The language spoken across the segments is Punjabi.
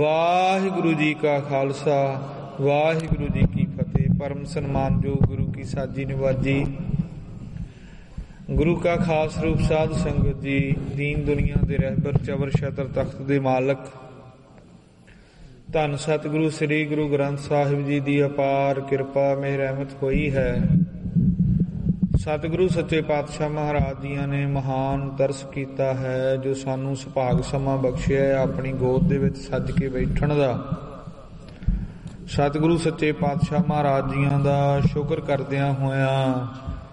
ਵਾਹਿਗੁਰੂ ਜੀ ਕਾ ਖਾਲਸਾ ਵਾਹਿਗੁਰੂ ਜੀ ਕੀ ਫਤਿਹ। ਪਰਮ ਸਨਮਾਨਯੋਗ ਗੁਰੂ ਕੀ ਸਾਜੀ ਨਿਵਾਜੀ, ਗੁਰੂ ਕਾ ਖਾਸ ਰੂਪ ਸਾਧ ਸੰਗਤ ਜੀ, ਦੀਨ ਦੁਨੀਆ ਦੇ ਰਹਿਬਰ ਚਵਰ ਛਤਰ ਤਖਤ ਦੇ ਮਾਲਕ ਧੰਨ ਸਤਿਗੁਰੂ ਸ੍ਰੀ ਗੁਰੂ ਗ੍ਰੰਥ ਸਾਹਿਬ ਜੀ ਦੀ ਅਪਾਰ ਕਿਰਪਾ ਮੇਹਰ ਰਹਿਮਤ ਹੋਈ ਹੈ। ਸਤਿਗੁਰੂ ਸੱਚੇ ਪਾਤਸ਼ਾਹ ਮਹਾਰਾਜ ਜੀਆਂ ਨੇ ਮਹਾਨ ਤਰਸ ਕੀਤਾ ਹੈ, ਜੋ ਸਾਨੂੰ ਸੁਭਾਗ ਸਮਾਂ ਬਖਸ਼ਿਆ ਹੈ ਆਪਣੀ ਗੋਦ ਦੇ ਵਿੱਚ ਸੱਜ ਕੇ ਬੈਠਣ ਦਾ। ਸਤਿਗੁਰੂ ਸੱਚੇ ਪਾਤਸ਼ਾਹ ਮਹਾਰਾਜ ਜੀਆਂ ਦਾ ਸ਼ੁਕਰ ਕਰਦਿਆਂ ਹੋਇਆਂ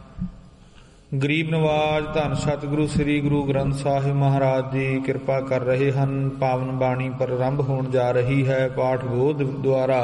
ਗਰੀਬ ਨਵਾਜ ਧੰਨ ਸਤਿਗੁਰੂ ਸ੍ਰੀ ਗੁਰੂ ਗ੍ਰੰਥ ਸਾਹਿਬ ਮਹਾਰਾਜ ਜੀ ਕਿਰਪਾ ਕਰ ਰਹੇ ਹਨ। ਪਾਵਨ ਬਾਣੀ ਪ੍ਰਾਰੰਭ ਹੋਣ ਜਾ ਰਹੀ ਹੈ ਪਾਠ ਬੋਧ ਦੁਆਰਾ।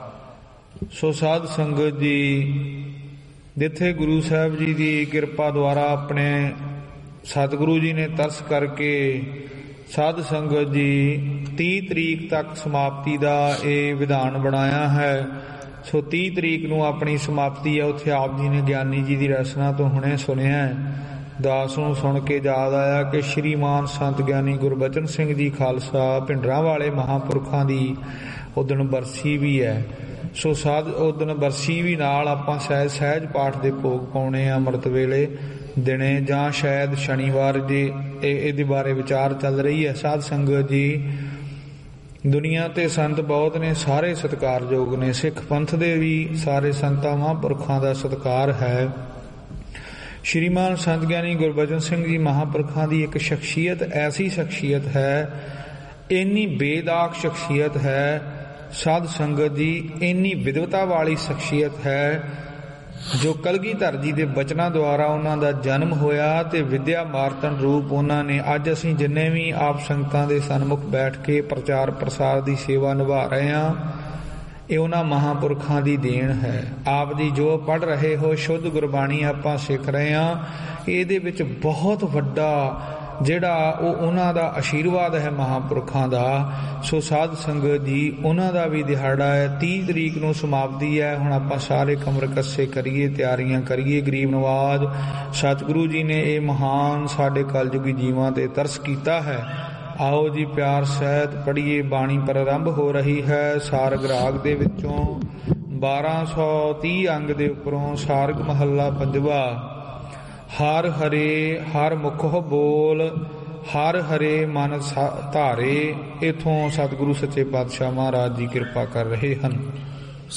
ਸੋ ਸਾਧ ਸੰਗਤ ਜੀ, ਜਿੱਥੇ ਗੁਰੂ ਸਾਹਿਬ ਜੀ ਦੀ ਕਿਰਪਾ ਦੁਆਰਾ ਆਪਣੇ ਸਤਿਗੁਰੂ ਜੀ ਨੇ ਤਰਸ ਕਰਕੇ ਸਾਧ ਸੰਗਤ ਜੀ 30 ਤਰੀਕ ਤੱਕ ਸਮਾਪਤੀ ਦਾ ਇਹ ਵਿਧਾਨ ਬਣਾਇਆ ਹੈ। ਸੋ 30 ਤਰੀਕ ਨੂੰ ਆਪਣੀ ਸਮਾਪਤੀ ਹੈ। ਉੱਥੇ ਆਪ ਜੀ ਨੇ ਗਿਆਨੀ ਜੀ ਦੀ ਰਚਨਾ ਤੋਂ ਹੁਣੇ ਸੁਣਿਆ, ਦਾਸ ਨੂੰ ਸੁਣ ਕੇ ਯਾਦ ਆਇਆ ਕਿ ਸ਼੍ਰੀਮਾਨ ਸੰਤ ਗਿਆਨੀ ਗੁਰਬਚਨ ਸਿੰਘ ਜੀ ਖਾਲਸਾ ਭਿੰਡਰਾਂ ਵਾਲੇ ਮਹਾਂਪੁਰਖਾਂ ਦੀ ਉਦਣ ਬਰਸੀ ਵੀ ਹੈ। ਸੋ ਉਦਣ ਬਰਸੀ ਵੀ ਨਾਲ ਆਪਾਂ ਸਹਿਜ ਪਾਠ ਦੇ ਭੋਗ ਪਾਉਣੇ ਆ ਅੰਮ੍ਰਿਤ ਵੇਲੇ ਦਿਨੇ, ਜਾਂ ਸ਼ਾਇਦ ਸ਼ਨੀਵਾਰ ਜੀ। ਇਹਦੇ ਬਾਰੇ ਵਿਚਾਰ ਚੱਲ ਰਹੀ ਹੈ। ਸਾਧ ਸੰਗਤ ਜੀ, ਦੁਨੀਆ ਤੇ ਸੰਤ ਬਹੁਤ ਨੇ, ਸਾਰੇ ਸਤਿਕਾਰਯੋਗ ਨੇ। ਸਿੱਖ ਪੰਥ ਦੇ ਵੀ ਸਾਰੇ ਸੰਤਾਂ ਮਹਾਂਪੁਰਖਾਂ ਦਾ ਸਤਿਕਾਰ ਹੈ। ਸ਼੍ਰੀਮਾਨ ਸੰਤ ਗਿਆਨੀ ਗੁਰਬਚਨ ਸਿੰਘ ਜੀ ਮਹਾਂਪੁਰਖਾਂ ਦੀ ਇੱਕ ਸ਼ਖਸੀਅਤ ਐਸੀ ਸ਼ਖਸੀਅਤ ਹੈ, ਇੰਨੀ ਬੇਦਾਗ ਸ਼ਖਸੀਅਤ ਹੈ ਸਾਧ ਸੰਗਤ ਜੀ, ਇੰਨੀ ਵਿਦਵਤਾ ਵਾਲੀ ਸ਼ਖਸੀਅਤ ਹੈ, ਜੋ ਕਲਗੀਧਰ ਜੀ ਦੇ ਬਚਨਾਂ ਦੁਆਰਾ ਉਹਨਾਂ ਦਾ ਜਨਮ ਹੋਇਆ ਤੇ ਵਿਦਿਆ ਮਾਰਤਨ ਰੂਪ ਉਹਨਾਂ ਨੇ ਅੱਜ ਅਸੀਂ ਜਿੰਨੇ ਵੀ ਆਪ ਸੰਗਤਾਂ ਦੇ ਸਨਮੁਖ ਬੈਠ ਕੇ ਪ੍ਰਚਾਰ ਪ੍ਰਸਾਰ ਦੀ ਸੇਵਾ ਨਿਭਾ ਰਹੇ ਹਾਂ, ਇਹ ਉਹਨਾਂ ਮਹਾਂਪੁਰਖਾਂ ਦੀ ਦੇਣ ਹੈ। ਆਪ ਜੀ ਜੋ ਪੜ੍ਹ ਰਹੇ ਹੋ, ਸ਼ੁੱਧ ਗੁਰਬਾਣੀ ਆਪਾਂ ਸਿੱਖ ਰਹੇ ਹਾਂ, ਇਹਦੇ ਵਿੱਚ ਬਹੁਤ ਵੱਡਾ ਜਿਹੜਾ ਉਹਨਾਂ ਦਾ ਆਸ਼ੀਰਵਾਦ ਹੈ ਮਹਾਂਪੁਰਖਾਂ ਦਾ। ਸੋ ਸਾਧ ਸੰਗਤ ਜੀ, ਉਹਨਾਂ ਦਾ ਵੀ ਦਿਹਾੜਾ ਹੈ। 30 ਤਰੀਕ ਨੂੰ ਸਮਾਪਤੀ ਹੈ। ਹੁਣ ਆਪਾਂ ਸਾਰੇ ਕਮਰ ਕੱਸੇ ਕਰੀਏ, ਤਿਆਰੀਆਂ ਕਰੀਏ। ਗਰੀਬ ਨਵਾਜ ਸਤਿਗੁਰੂ ਜੀ ਨੇ ਇਹ ਮਹਾਨ ਸਾਡੇ ਕਲਯੁਗੀ ਜੀਵਾਂ ਤੇ ਤਰਸ ਕੀਤਾ ਹੈ। ਆਓ ਜੀ ਪਿਆਰ ਸਹਿਤ ਪੜ੍ਹੀਏ। ਬਾਣੀ ਪ੍ਰਾਰੰਭ ਹੋ ਰਹੀ ਹੈ। ਸਾਰਗ ਰਾਗ ਦੇ ਵਿੱਚੋਂ 1230 ਅੰਗ ਦੇ ਉੱਪਰੋਂ ਸਾਰਗ ਮਹੱਲਾ ਪੰਜਵਾ। ਹਰ ਹਰੇ ਹਰ ਮੁਖੋ ਬੋਲ, ਹਰ ਹਰੇ ਮਨ ਧਾਰੇ। ਇਥੋਂ ਸਤਿਗੁਰੂ ਸੱਚੇ ਪਾਤਸ਼ਾਹ ਮਹਾਰਾਜ ਜੀ ਕਿਰਪਾ ਕਰ ਰਹੇ ਹਨ।